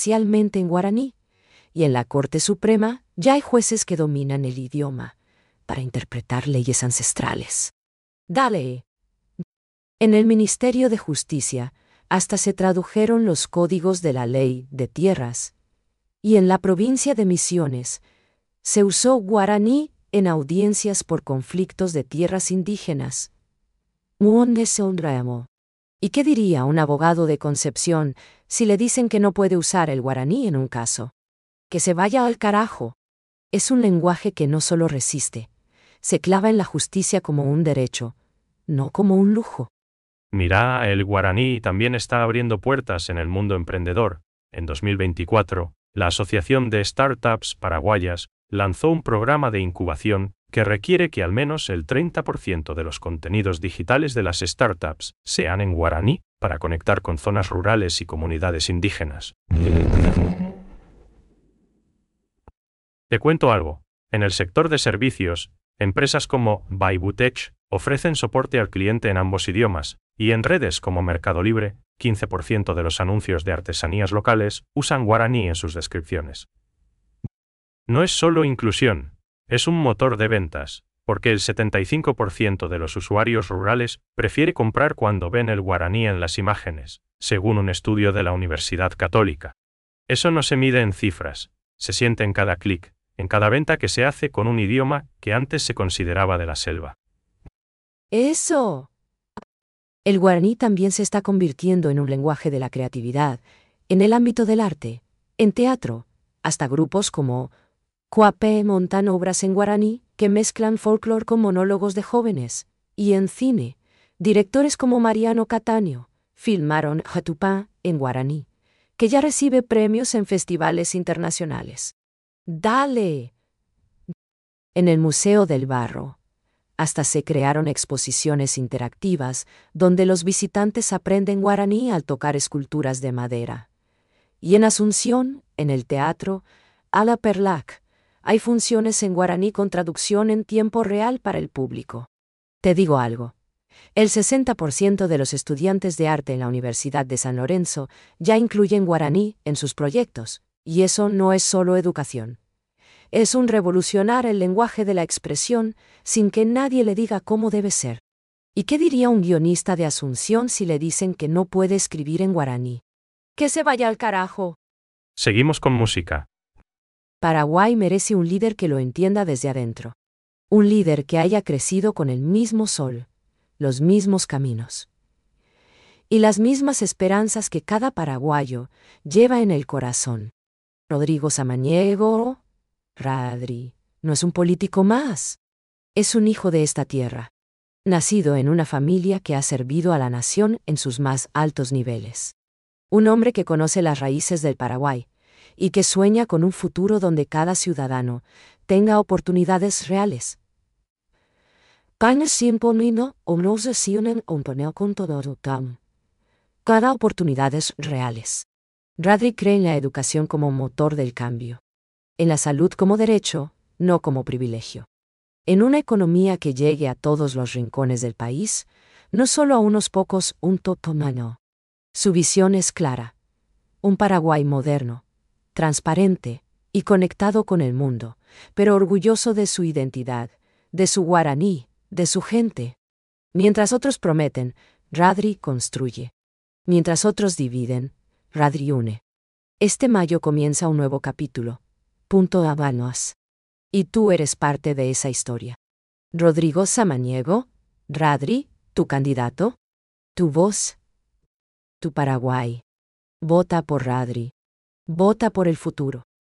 parcialmente en guaraní, y en la Corte Suprema ya hay jueces que dominan el idioma para interpretar leyes ancestrales. Dale. En el Ministerio de Justicia hasta se tradujeron los códigos de la ley de tierras, y en la provincia de Misiones se usó guaraní en audiencias por conflictos de tierras indígenas. ¿Y qué diría un abogado de Concepción si le dicen que no puede usar el guaraní en un caso? Que se vaya al carajo. Es un lenguaje que no solo resiste, se clava en la justicia como un derecho, no como un lujo. Mira, el guaraní también está abriendo puertas en el mundo emprendedor. En 2024, la Asociación de Startups Paraguayas lanzó un programa de incubación que requiere que al menos el 30% de los contenidos digitales de las startups sean en guaraní para conectar con zonas rurales y comunidades indígenas. Te cuento algo. En el sector de servicios, empresas como Baibutech ofrecen soporte al cliente en ambos idiomas, y en redes como Mercado Libre, 15% de los anuncios de artesanías locales usan guaraní en sus descripciones. No es solo inclusión, es un motor de ventas, porque el 75% de los usuarios rurales prefiere comprar cuando ven el guaraní en las imágenes, según un estudio de la Universidad Católica. Eso no se mide en cifras, se siente en cada clic, en cada venta que se hace con un idioma que antes se consideraba de la selva. ¡Eso! El guaraní también se está convirtiendo en un lenguaje de la creatividad, en el ámbito del arte, en teatro, hasta grupos como Coapé montan obras en guaraní que mezclan folclore con monólogos de jóvenes, y en cine, directores como Mariano Cataño filmaron Jatupá en guaraní, que ya recibe premios en festivales internacionales. ¡Dale! En el Museo del Barro, hasta se crearon exposiciones interactivas donde los visitantes aprenden guaraní al tocar esculturas de madera. Y en Asunción, en el teatro Ala Perlac, hay funciones en guaraní con traducción en tiempo real para el público. Te digo algo. El 60% de los estudiantes de arte en la Universidad de San Lorenzo ya incluyen guaraní en sus proyectos, y eso no es solo educación. Es un revolucionar el lenguaje de la expresión sin que nadie le diga cómo debe ser. ¿Y qué diría un guionista de Asunción si le dicen que no puede escribir en guaraní? ¡Que se vaya al carajo! Seguimos con música. Paraguay merece un líder que lo entienda desde adentro. Un líder que haya crecido con el mismo sol, los mismos caminos y las mismas esperanzas que cada paraguayo lleva en el corazón. Rodrigo Samaniego, Radri, no es un político más. Es un hijo de esta tierra, nacido en una familia que ha servido a la nación en sus más altos niveles. Un hombre que conoce las raíces del Paraguay y que sueña con un futuro donde cada ciudadano tenga oportunidades reales. Cada oportunidades reales. Radri cree en la educación como motor del cambio. En la salud como derecho, no como privilegio. En una economía que llegue a todos los rincones del país, no solo a unos pocos, un totomano. Su visión es clara. Un Paraguay moderno, transparente y conectado con el mundo, pero orgulloso de su identidad, de su guaraní, de su gente. Mientras otros prometen, Radri construye. Mientras otros dividen, Radri une. Este mayo comienza un nuevo capítulo. Punto Habanos. Y tú eres parte de esa historia. Rodrigo Samaniego, Radri, tu candidato, tu voz, tu Paraguay. Vota por Radri. Vota por el futuro.